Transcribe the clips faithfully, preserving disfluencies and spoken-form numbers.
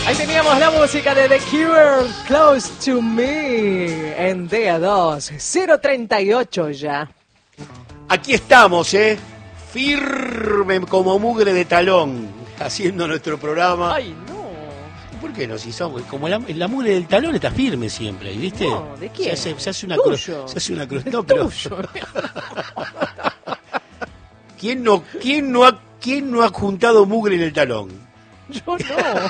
Ahí teníamos la música de The Cure, Close to Me, en D A dos, cero treinta y ocho ya. Aquí estamos, ¿eh? Firme como mugre de talón, haciendo nuestro programa. Ay, no. ¿Por qué no? Si somos, como la, la mugre del talón está firme siempre, ¿viste? No, ¿de quién? Se hace, se hace una Tuyo. cruz. Se hace una cruz. No, pero. ¿Quién no, quién no ha, quién no ha juntado mugre en el talón? Yo no.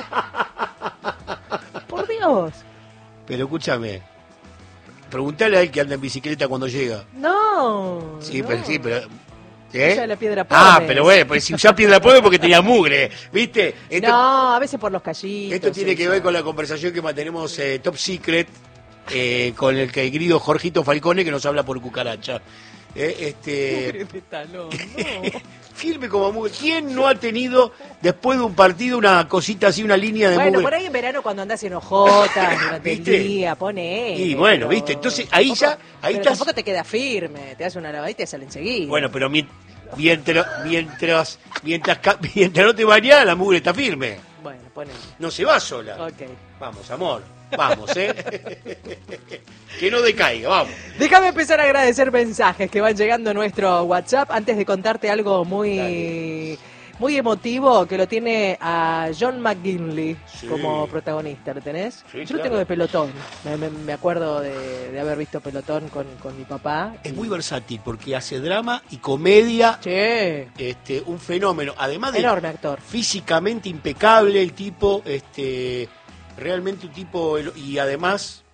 Por Dios. Pero escúchame. Preguntale a él que anda en bicicleta cuando llega. No. Sí, no. pero sí, pero. ¿Eh? Usa la piedra Ah, Pómez. pero bueno, pues si usás piedra Pómez porque tenía mugre, ¿viste? Esto, No, a veces por los callitos. esto tiene que eso. ver con la conversación que mantenemos eh, Top Secret eh, con el querido Jorgito Falcone que nos habla por cucaracha. Eh, este Mugre de talón, no. Firme como mugre. ¿Quién no ha tenido después de un partido una cosita así, una línea de Bueno, mugre? por ahí en verano cuando andás en hojotas durante el ¿Viste? día, pone. Y bueno, ¿viste? Entonces, ahí tampoco- ya- ahí pero estás- tampoco te queda firme, te das una lavadita y sale enseguida. Bueno, pero mi- mientras mientras mientras ca- mientras no te bañás, la mugre está firme. Bueno, pone. No se va sola. Ok. Vamos, amor. Vamos, ¿eh? Que no decaiga, vamos. Déjame empezar a agradecer mensajes que van llegando a nuestro WhatsApp antes de contarte algo muy, Dale. muy emotivo que lo tiene a John McGinley Sí. como protagonista. ¿Lo tenés? Sí, Yo claro. lo tengo de Pelotón. Me, me- me acuerdo de, de haber visto Pelotón con, con mi papá. Es muy versátil porque hace drama y comedia. Sí, Este, un fenómeno. Además de enorme actor. físicamente impecable el tipo, este, realmente un tipo, y además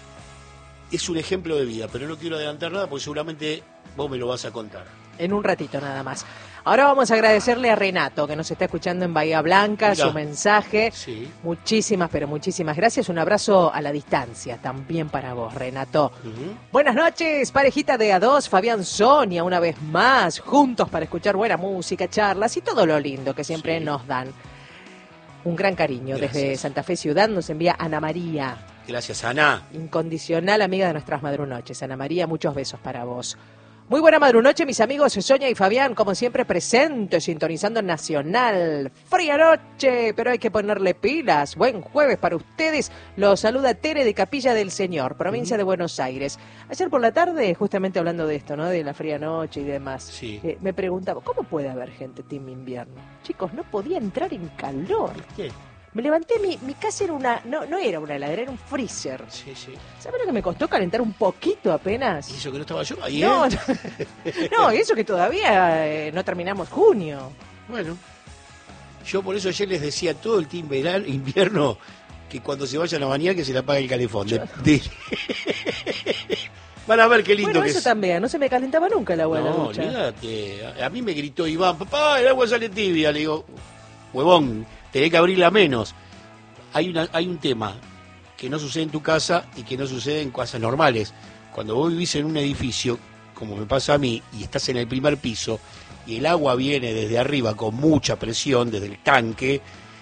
es un ejemplo de vida, pero no quiero adelantar nada porque seguramente vos me lo vas a contar. En un ratito nada más. Ahora vamos a agradecerle a Renato, que nos está escuchando en Bahía Blanca, Mirá. su mensaje. Sí. Muchísimas, pero muchísimas gracias. Un abrazo a la distancia también para vos, Renato. Ujú. Buenas noches, parejita de A dos, Fabián Sonia, una vez más, juntos para escuchar buena música, charlas y todo lo lindo que siempre Sí. nos dan. Un gran cariño Gracias. desde Santa Fe Ciudad nos envía Ana María, Gracias, Ana. incondicional amiga de nuestras madrunoches. Ana María, muchos besos para vos. Muy buena madrunoche, mis amigos Sonia y Fabián, como siempre presentes, sintonizando en Nacional. Fría noche, pero hay que ponerle pilas. Buen jueves para ustedes. Los saluda Tere de Capilla del Señor, provincia de Buenos Aires. Ayer por la tarde, justamente hablando de esto, ¿no? De la fría noche y demás, Sí. eh, me preguntaba, ¿cómo puede haber gente team invierno? Chicos, no podía entrar en calor. ¿Qué? Me levanté, mi, mi casa era una, no, no era una heladera, era un freezer. Sí, sí. ¿Sabes lo que me costó calentar un poquito apenas? ¿Y eso que no estaba yo? Ahí, No, ¿eh? no, no, eso que todavía eh, no terminamos junio. Bueno, yo por eso ayer les decía a todo el team verano, invierno que cuando se vayan a bañar que se le apague el calefón. De- de- Van a ver qué lindo Bueno, que eso es. también, no se me calentaba nunca el agua de la No, ducha. olvídate. A, a mí me gritó Iván, papá, el agua sale tibia. Le digo, huevón, tenés que abrirla menos. Hay, una, hay un tema que no sucede en tu casa y que no sucede en casas normales. Cuando vos vivís en un edificio, como me pasa a mí, y estás en el primer piso, y el agua viene desde arriba con mucha presión, desde el tanque,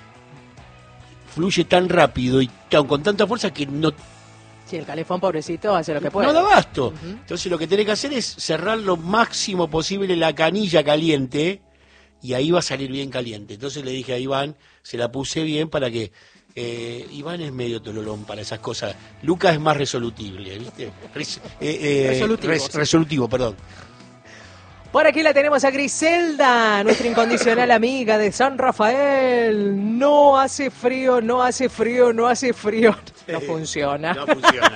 fluye tan rápido y tan- con tanta fuerza que no, Sí, el calefón, pobrecito, hace lo que puede. no da abasto. Ujú. Entonces lo que tenés que hacer es cerrar lo máximo posible la canilla caliente y ahí va a salir bien caliente. Entonces le dije a Iván, se la puse bien para que... eh, Iván es medio tololón para esas cosas. Lucas es más resolutible, ¿viste? Res- eh, eh, Resolutivo, res- sí. resolutivo, perdón. Por aquí la tenemos a Griselda, nuestra incondicional amiga de San Rafael. No hace frío, no hace frío, no hace frío. No funciona. No funciona.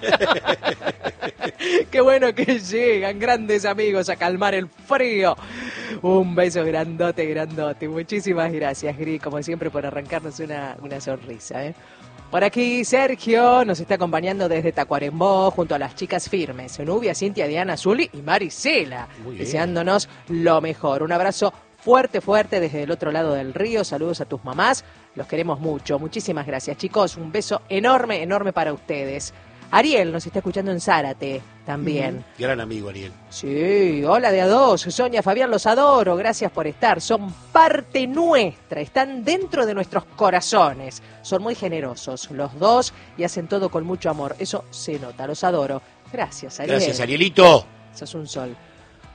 Qué bueno que llegan grandes amigos a calmar el frío. Un beso grandote, grandote. Muchísimas gracias, Gri, como siempre, por arrancarnos una, una sonrisa. ¿eh? Por aquí Sergio nos está acompañando desde Tacuarembó junto a las chicas firmes, Nubia, Cintia, Diana, Zuli y Marisela, Muy bien. deseándonos lo mejor. Un abrazo fuerte, fuerte desde el otro lado del río. Saludos a tus mamás. Los queremos mucho. Muchísimas gracias, chicos. Un beso enorme, enorme para ustedes. Ariel nos está escuchando en Zárate también. Gran amigo, Ariel. Sí, hola de A dos, Sonia, Fabián, los adoro, gracias por estar, son parte nuestra, están dentro de nuestros corazones, son muy generosos los dos y hacen todo con mucho amor, eso se nota, los adoro. Gracias, Ariel. Gracias, Arielito. Sos un sol.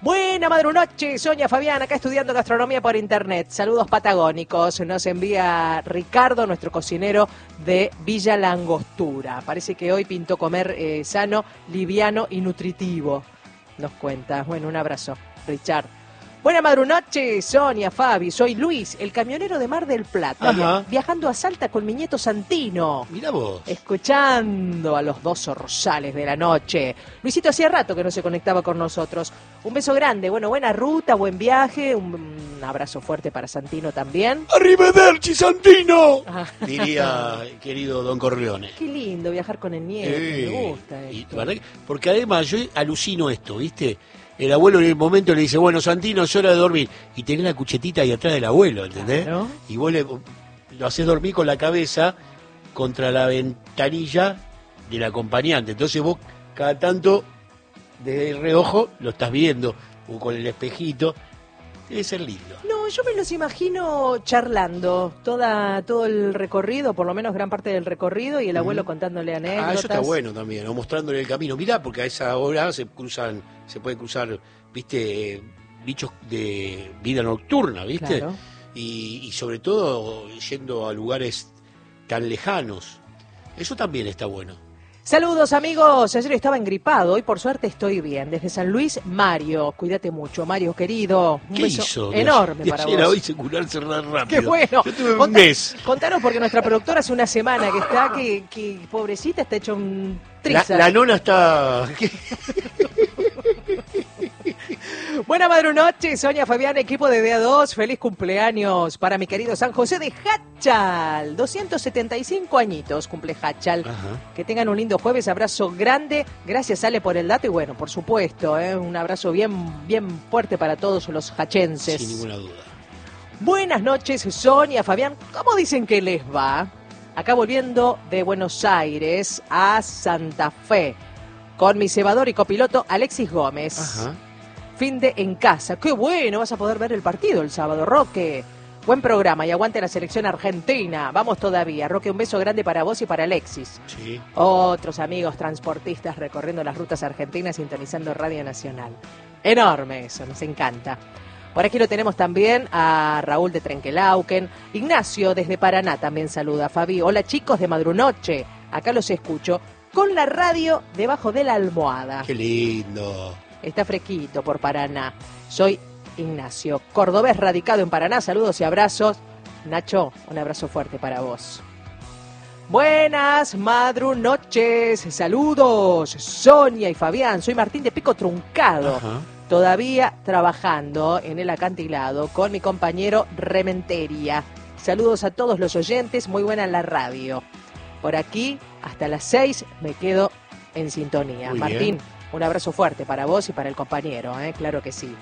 Buena madrunoche, Sonia Fabián, acá estudiando gastronomía por internet. Saludos patagónicos. Nos envía Ricardo, nuestro cocinero de Villa Langostura. Parece que hoy pintó comer eh, sano, liviano y nutritivo. Nos cuenta. Bueno, un abrazo, Richard. Buena madrunoche, Sonia, Fabi. Soy Luis, el camionero de Mar del Plata. Ajá. Viajando a Salta con mi nieto Santino. Mirá vos. Escuchando a los dos zorzales de la noche. Luisito hacía rato que no se conectaba con nosotros. Un beso grande, bueno, buena ruta, buen viaje. Un, un abrazo fuerte para Santino también. ¡Arrivederci, Santino! Ah. Diría el querido Don Corleone. Qué lindo viajar con el nieto, Eh, me gusta y, esto. ¿verdad? Porque además yo alucino esto, ¿viste? El abuelo en el momento le dice, bueno, Santino, es hora de dormir. Y tenés la cuchetita ahí atrás del abuelo, ¿entendés? Claro. Y vos le, lo haces dormir con la cabeza contra la ventanilla del acompañante. Entonces vos cada tanto desde el reojo lo estás viendo, o con el espejito. Debe ser lindo. No, yo me los imagino charlando toda todo el recorrido, por lo menos gran parte del recorrido, y el abuelo Ujú. contándole anécdotas. Ah, eso está bueno también, o mostrándole el camino. Mirá, porque a esa hora se cruzan, se pueden cruzar, viste, eh, bichos de vida nocturna, viste, Claro. y, y sobre todo yendo a lugares tan lejanos. Eso también está bueno. Saludos amigos, ayer estaba engripado, hoy por suerte estoy bien. Desde San Luis, Mario, cuídate mucho, Mario querido. Un ¿Qué beso hizo? De enorme ayer- para de ayer a vos. hoy se curarse re rápido. Qué bueno. Yo tuve un Contá- mes. Contanos porque nuestra productora hace una semana que está, que, que pobrecita está hecho un La, triza. la nona está... Buena madrunoche, Sonia Fabián, equipo de D A dos, feliz cumpleaños para mi querido San José de Hachal, doscientos setenta y cinco añitos cumple Hachal. Ajá. Que tengan un lindo jueves, abrazo grande, gracias Ale por el dato y bueno, por supuesto, ¿eh? Un abrazo bien, bien fuerte para todos los hachenses. Sin ninguna duda. Buenas noches, Sonia, Fabián, ¿cómo dicen que les va? Acá volviendo de Buenos Aires a Santa Fe, con mi cebador y copiloto Alexis Gómez. Ajá. Fin de en casa. Qué bueno, vas a poder ver el partido el sábado, Roque. Buen programa y aguante la selección argentina. Vamos todavía. Roque, un beso grande para vos y para Alexis. Sí. Otros amigos transportistas recorriendo las rutas argentinas, sintonizando Radio Nacional. Enorme eso, nos encanta. Por aquí lo tenemos también a Raúl de Trenquelauquen. Ignacio desde Paraná también saluda. Fabi, hola chicos de Madrunoche. Acá los escucho con la radio debajo de la almohada. Qué lindo. Está fresquito por Paraná. Soy Ignacio, cordobés radicado en Paraná. Saludos y abrazos. Nacho, un abrazo fuerte para vos. Buenas madrunoches. Saludos, Sonia y Fabián. Soy Martín de Pico Truncado. Ajá. Todavía trabajando en el acantilado con mi compañero Rementeria. Saludos a todos los oyentes. Muy buena la radio. Por aquí, hasta las seis, me quedo en sintonía. Muy Martín, bien. un abrazo fuerte para vos y para el compañero, ¿eh? Claro que sí.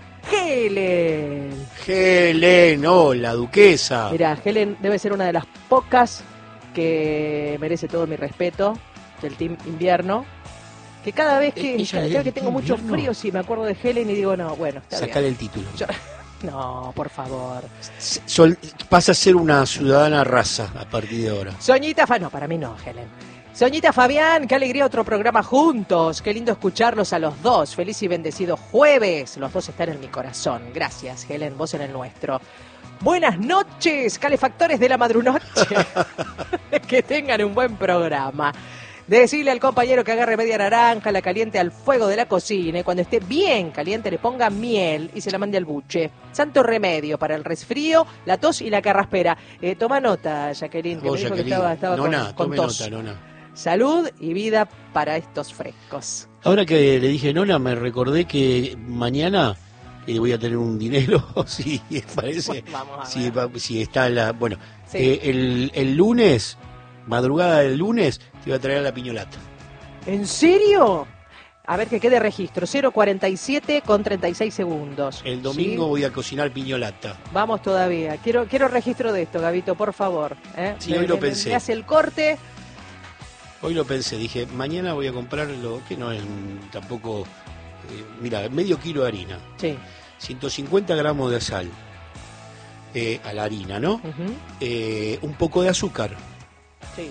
Helen. Helen, hola, duquesa. Mirá, Helen debe ser una de las pocas que merece todo mi respeto del Team Invierno. Que cada vez que, Eh, ella cada es vez que del tengo Team mucho Invierno. frío, sí, me acuerdo de Helen y digo, no, bueno, está Sacar bien. el título. Yo- no, por favor. Sol- pasa a ser una ciudadana raza a partir de ahora. Soñita, Fa- no, para mí no, Helen. Soñita Fabián, qué alegría otro programa juntos. Qué lindo escucharlos a los dos. Feliz y bendecido jueves. Los dos están en mi corazón. Gracias, Helen, vos en el nuestro. Buenas noches, calefactores de la madrunoche. Que tengan un buen programa. Decirle al compañero que agarre media naranja, la caliente al fuego de la cocina y cuando esté bien caliente le ponga miel y se la mande al buche. Santo remedio para el resfrío, la tos y la carraspera. Eh, toma nota, Jacqueline, que Vos, me dijo que Jacqueline. estaba, estaba Nona, con, con tome tos. nota, nona. Salud y vida para estos frescos. Ahora que le dije nona, me recordé que mañana eh, voy a tener un dinero, si parece. Vamos a Si, ver. va- si está la. Bueno, Sí. eh, el, el lunes, madrugada del lunes, te iba a traer la piñolata. ¿En serio? A ver que quede registro. cero cuarenta y siete con treinta y seis segundos. El domingo ¿Sí? voy a cocinar piñolata. Vamos todavía. Quiero quiero registro de esto, Gabito, por favor. ¿eh? Sí, Me- hoy lo me- pensé. Me hace el corte. Hoy lo pensé, dije, mañana voy a comprar lo que no es mm, tampoco. eh, mira, medio kilo de harina, Sí. ciento cincuenta gramos de sal eh, a la harina, ¿no? Ujú. Eh, un poco de azúcar, Sí.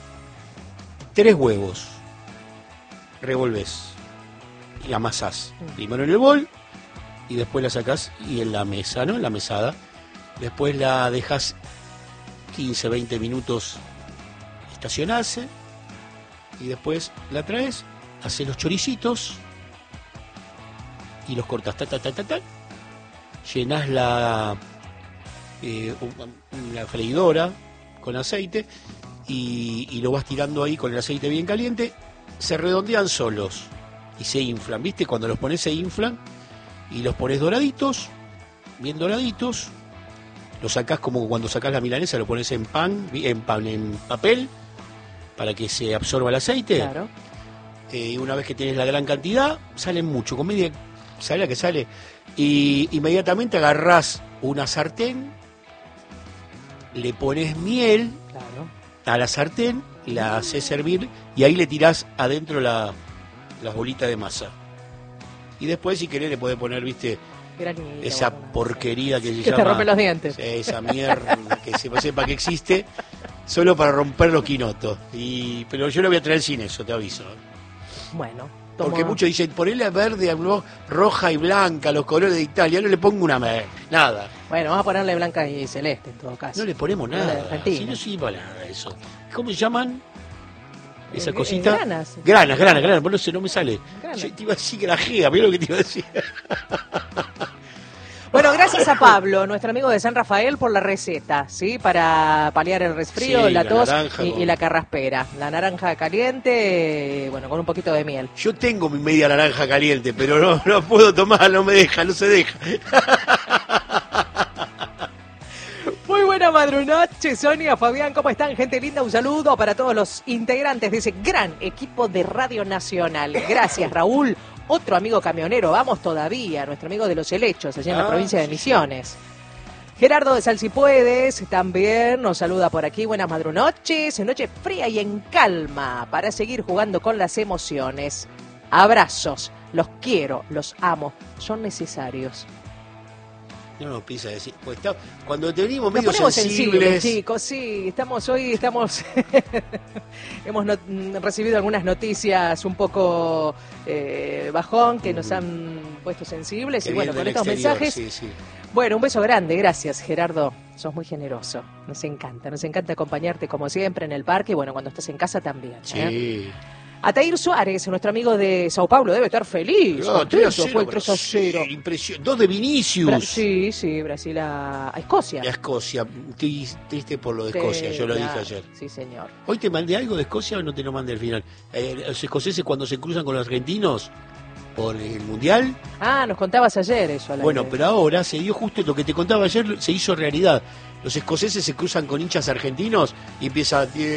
tres huevos, revolvés y amasás. Mm. Primero en el bol, y después la sacás y en la mesa, ¿no? En la mesada. Después la dejas quince, veinte minutos estacionarse y después la traes, haces los choricitos y los cortas, ta, ta, ta, ta, ta. Llenás la, eh, la freidora con aceite y, y lo vas tirando ahí con el aceite bien caliente. Se redondean solos y se inflan, ¿viste? Cuando los pones se inflan y los pones doraditos, bien doraditos. Lo sacás como cuando sacás la milanesa, lo pones en pan, en pan, en papel, para que se absorba el aceite. Claro. Eh, y una vez que tienes la gran cantidad, salen mucho, con media, sale la que sale. Y inmediatamente agarrás una sartén, le pones miel Claro. a la sartén, la haces servir y ahí le tirás adentro la, las bolitas de masa. Y después, si querés, le podés poner, viste, Granito, esa bueno, porquería que se que llama... te rompe los dientes. Esa mierda que se sepa que existe, solo para romper los quinotos. Y, pero yo lo voy a traer sin eso, te aviso. Bueno, tomo- Porque muchos dicen, ponele verde, roja y blanca, los colores de Italia. No le pongo una mer, nada. Bueno, vamos a ponerle blanca y celeste en todo caso. No le ponemos Una de nada. Argentina. Si no sirve para nada eso. ¿Cómo se llaman? Esa Eh, cosita. eh, granas. Granas, granas, granas. Bueno, no, sé, no me sale. Granas. Yo te iba a decir grajea, mirá lo que te iba a decir. Bueno, gracias a Pablo, nuestro amigo de San Rafael, por la receta, ¿sí? Para paliar el resfrío, Sí, la la tos naranja y, con- y la carraspera. La naranja caliente, bueno, con un poquito de miel. Yo tengo mi media naranja caliente, pero no, no puedo tomar, no me deja, no se deja. Muy buena madrunoche, Sonia, Fabián, ¿cómo están? Gente linda, un saludo para todos los integrantes de ese gran equipo de Radio Nacional. Gracias, Raúl. Otro amigo camionero, vamos todavía, nuestro amigo de Los Helechos, allá en la Ah, provincia de sí, Misiones. Gerardo de Salsipuedes también nos saluda por aquí. Buenas madrunoches, noche fría y en calma para seguir jugando con las emociones. Abrazos, los quiero, los amo, son necesarios. No nos pisa decir. Pues está, cuando te venimos Nos medio ponemos sensibles. sensibles, chicos, sí, estamos hoy, estamos, hemos no- mm, recibido algunas noticias un poco eh, bajón que nos han puesto sensibles que y bueno, con vienen estos del exterior, mensajes, sí, sí. bueno, un beso grande, gracias Gerardo, sos muy generoso, nos encanta, nos encanta acompañarte como siempre en el parque y bueno, cuando estás en casa también. ¿eh? Sí. Atair Suárez, nuestro amigo de Sao Paulo, debe estar feliz, No, contento, tres a cero, fue el tres a cero. Brasil, impresión- Dos de Vinicius. Bra- sí, sí, Brasil a, a Escocia. Y a Escocia. Estoy triste por lo de Sí, Escocia, yo lo dije claro, ayer. Sí, señor. ¿Hoy te mandé algo de Escocia o no te lo mandé al final? Eh, los escoceses cuando se cruzan con los argentinos por el Mundial. Ah, nos contabas ayer eso. al Bueno, aire. pero ahora se dio justo lo que te contaba ayer, se hizo realidad. Los escoceses se cruzan con hinchas argentinos y empieza...